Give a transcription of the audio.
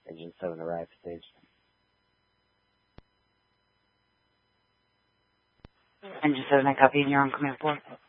Engine 7 arrived, stage. Engine 7, I copy, and you're on command 4.